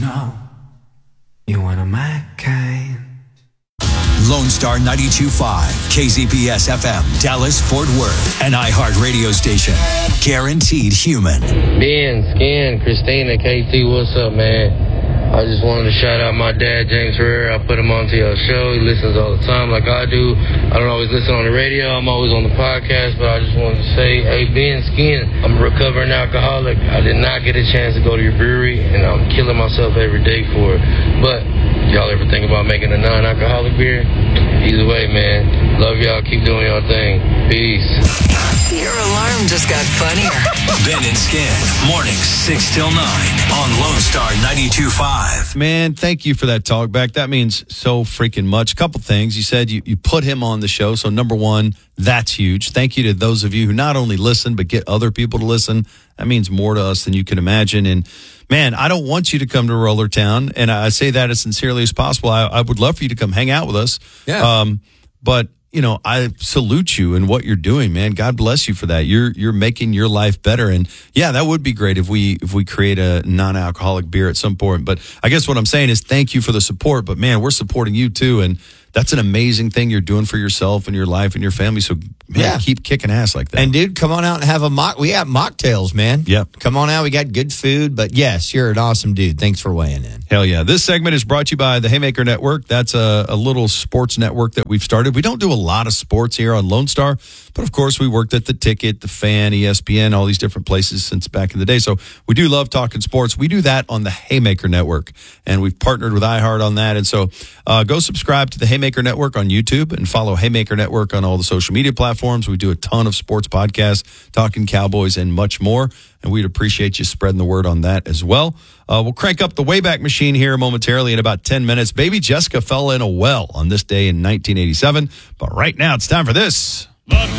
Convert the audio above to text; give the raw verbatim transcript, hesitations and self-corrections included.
know you're one of my kind. Lone Star ninety-two point five, K Z P S F M, Dallas, Fort Worth, an iHeart radio station. Guaranteed human. Ben, Skin, Christina, K T, what's up, man? I just wanted to shout out my dad, James Herrera. I put him onto your show. He listens all the time like I do. I don't always listen on the radio. I'm always on the podcast, but I just wanted to say, hey, Ben, Skin, I'm a recovering alcoholic. I did not get a chance to go to your brewery, and I'm killing myself every day for it. But y'all ever think about making a non-alcoholic beer? Either way, man. Love y'all. Keep doing your thing. Peace. Your alarm just got funnier. Ben and Skin, mornings six till nine on Lone Star ninety-two point five. Man, thank you for that talk back. That means so freaking much. A couple things. You said you, you put him on the show. So number one, that's huge. Thank you to those of you who not only listen, but get other people to listen. That means more to us than you can imagine. And man, I don't want you to come to Roller Town. And I say that as sincerely as possible. I, I would love for you to come hang out with us. Yeah. Um, but you know, I salute you and what you're doing, man. God bless you for that. You're you're making your life better. And yeah, that would be great if we if we create a non-alcoholic beer at some point. But I guess what I'm saying is thank you for the support. But man, we're supporting you too. And that's an amazing thing you're doing for yourself and your life and your family. So man, Yeah. keep kicking ass like that. And dude, come on out and have a mock. We have mocktails, man. Yep. Come on out. We got good food. But yes, you're an awesome dude. Thanks for weighing in. Hell yeah. This segment is brought to you by the Haymaker Network. That's a, a little sports network that we've started. We don't do a lot of sports here on Lone Star, but of course we worked at the Ticket, the Fan, E S P N, all these different places since back in the day. So we do love talking sports. We do that on the Haymaker Network, and we've partnered with iHeart on that. And so uh, go subscribe to the Haymaker Network on YouTube and follow Haymaker Network on all the social media platforms. We do a ton of sports podcasts, talking Cowboys and much more. And we'd appreciate you spreading the word on that as well. Uh, we'll crank up the Wayback Machine here momentarily in about ten minutes. Baby Jessica fell in a well on this day in nineteen eighty-seven. But right now, it's time for this. The